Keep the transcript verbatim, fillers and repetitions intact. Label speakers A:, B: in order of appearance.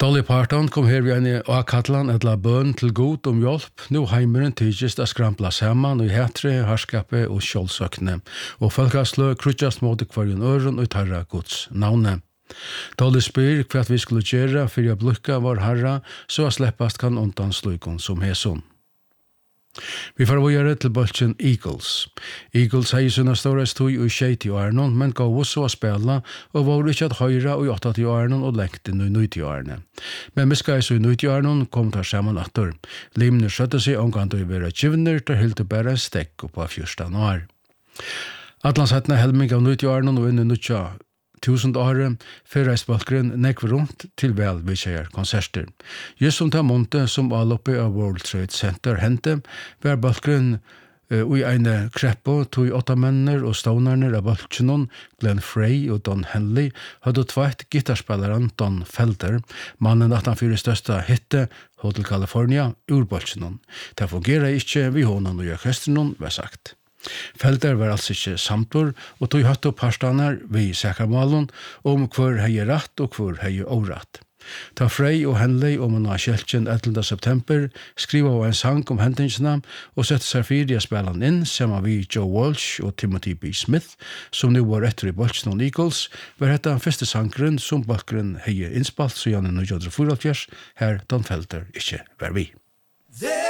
A: Dolly Parton kom her vi en i A-Katlan etla bøn til god om hjelp. Nå heimeren tidligst a skrampla saman og i hetre, harskapet og kjolsøkne. Og folkeslø krutjast mot kvarjon øren og tarra gods navne. Dolly spyr hva vi skulle gjøre for å blukka vår herra, så a sleppast kan undan slukon som heson. Vi får gjøre til bølgen Eagles. Eagles har i sinne store støy og skjeit i årene, men gav oss å spille, og var ikke at høyre og åtta til årene og lengt inn i nøyt i årene. Men vi skal i nøyt i årene kom der sammen atter. Limene skjøtte seg omgang til å være kjivner, til helt bare en stekk på fjørstan år. Atlansettene helming av nøyt i årene og inn i nøyt tusen år, fyrreist balkeren nekv rundt til vel vidtjeier konserter. Just som det månte som avloppet av World Trade Center hente, var balkeren uh, i ene kreppo, tog åtta menner og stonerne av balkenen, Glenn Frey og Don Henley, hadde tveit gitarspilleren Don Felder, mannen at han fyrir største hitte, Hotel California, ur balkenen. Det fungerer ikke vi hånden og orkestren, var sagt. Felder var altså ikke samtor, og tog hatt opp harstanar ved Sækarmalen om hvor hei er rett og hvor hei er årett. Ta Frey og Henley om en av kjeltjen ellevte september skriva av en sang om hendingsene og sette seg fyrir å spille han inn sammen med Joe Walsh og Timothy B. Smith, som nu var etter i Bolton og Eagles, var dette den første sangren som balkeren hei innspalt, så gjerne nitton fyrtiofyra, her Don Felder ikke var vi.